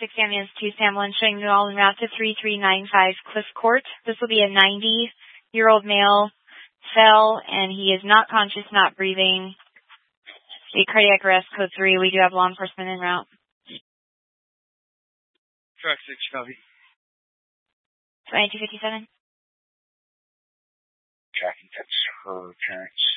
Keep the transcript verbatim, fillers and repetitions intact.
six ambulance two Sam one showing New Orleans route to three three nine five Cliff Court. This will be a ninety-year-old male, fell, and he is not conscious, not breathing. A cardiac arrest, code three. We do have law enforcement en route. Truck six, copy. twenty-two fifty-seven. Tracking, that's her parents.